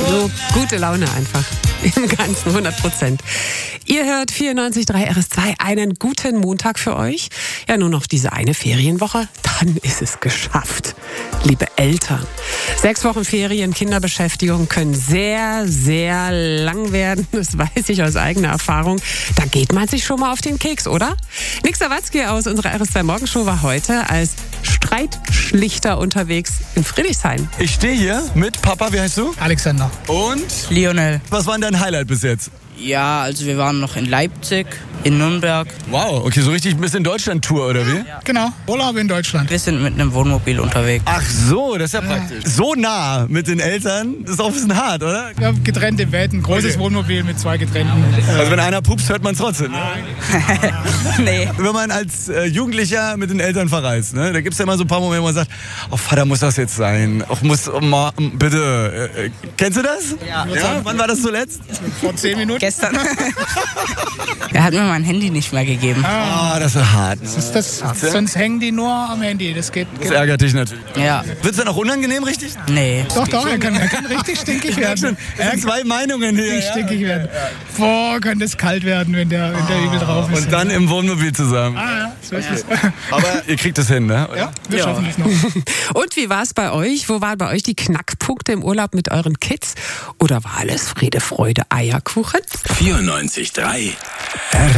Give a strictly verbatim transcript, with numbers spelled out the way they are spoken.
So gute Laune einfach. Im Ganzen hundert Prozent. Ihr hört vierundneunzig Komma drei R S zwei. Einen guten Montag für euch. Ja, nur noch diese eine Ferienwoche. Dann ist es geschafft. Liebe Eltern. Sechs Wochen Ferien, Kinderbeschäftigung können sehr, sehr lang werden. Das weiß ich aus eigener Erfahrung. Da geht man sich schon mal auf den Keks, oder? Nick Sawatzki aus unserer R S zwei Morgenshow war heute als Streitschlichter unterwegs in Friedrichshain. Ich stehe hier mit Papa, wie heißt du? Alexander. Und? Lionel. Was war denn dein Highlight bis jetzt? Ja, also wir waren noch in Leipzig, in Nürnberg. Wow, okay, so richtig ein bisschen Deutschland-Tour, oder wie? Ja. Genau, Urlaub in Deutschland. Wir sind mit einem Wohnmobil unterwegs. Ach so, das ist ja praktisch. So nah mit den Eltern, das ist auch ein bisschen hart, oder? Wir haben getrennte Betten, großes Okay. Wohnmobil mit zwei getrennten. Also wenn einer pupst, hört man es trotzdem, ne? Nee. Wenn man als äh, Jugendlicher mit den Eltern verreist, ne? Da gibt es ja immer so ein paar Momente, wo man sagt, oh Vater, muss das jetzt sein? Ach, muss, oh, ma, bitte. Äh, äh, kennst du das? Ja. ja. Wann war das zuletzt? Vor zehn Minuten. Gestern. Er hat mir mein Handy nicht mehr gegeben. Ah, das ist hart. Ne? Das, das, sonst hängen die nur am Handy. Das geht. Das ärgert dich natürlich. Ja. Wird's dann auch unangenehm, richtig? Nee. Doch, doch, er kann, er kann richtig stinkig werden. Es sind zwei Meinungen hier. Richtig Ja? stinkig werden. Boah, könnte es kalt werden, wenn der, wenn der übel drauf ist. Und dann im Wohnmobil zusammen. Ah, ja, so ist es. Aber ihr kriegt das hin, ne? Oder? Ja, wir Ja. schaffen das noch. Und wie war es bei euch? Wo waren bei euch die Knackpunkte im Urlaub mit euren Kids? Oder war alles Friede, Freude, Eierkuchen? vierundneunzig Komma drei R